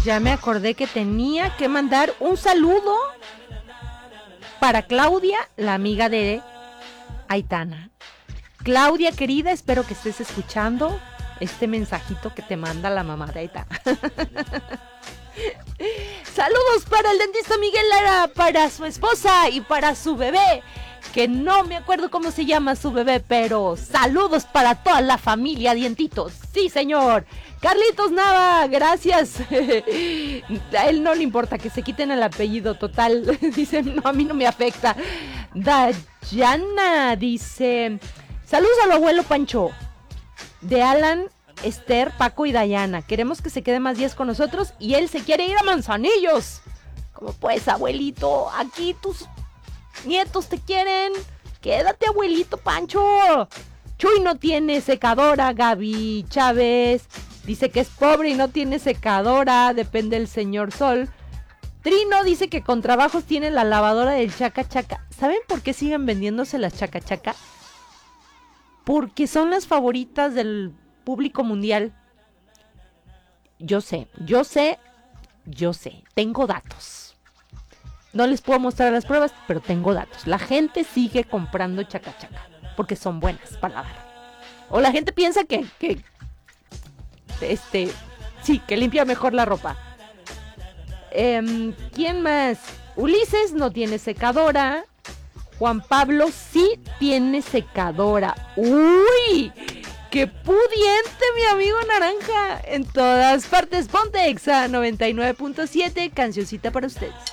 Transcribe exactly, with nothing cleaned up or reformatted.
Ya me acordé que tenía que mandar un saludo para Claudia, la amiga de Aitana. Claudia, querida, espero que estés escuchando este mensajito que te manda la mamá de Aitana. Saludos para el dentista Miguel Lara, para su esposa y para su bebé, que no me acuerdo cómo se llama su bebé, pero saludos para toda la familia Dientitos. Sí, señor. Carlitos Nava, gracias. A él no le importa que se quiten el apellido, total. Dice, no, a mí no me afecta. Dayana dice, saludos al abuelo Pancho, de Alan, Esther, Paco y Dayana. Queremos que se quede más días con nosotros y él se quiere ir a Manzanillos. ¿Cómo pues, abuelito? Aquí tus nietos te quieren. Quédate, abuelito Pancho. Chuy no tiene secadora. Gaby Chávez dice que es pobre y no tiene secadora. Depende del señor Sol. Trino dice que con trabajos tiene la lavadora del Chaca Chaca. ¿Saben por qué siguen vendiéndose las Chaca Chaca? Porque son las favoritas del público mundial. Yo sé, yo sé, yo sé. Tengo datos. No les puedo mostrar las pruebas, pero tengo datos. La gente sigue comprando Chaca Chaca porque son buenas para lavar. O la gente piensa que, que este, sí, que limpia mejor la ropa. Eh, ¿Quién más? Ulises no tiene secadora. Juan Pablo sí tiene secadora. ¡Uy! ¡Qué pudiente, mi amigo Naranja! En todas partes, ponte Exa noventa y nueve punto siete, cancioncita para ustedes.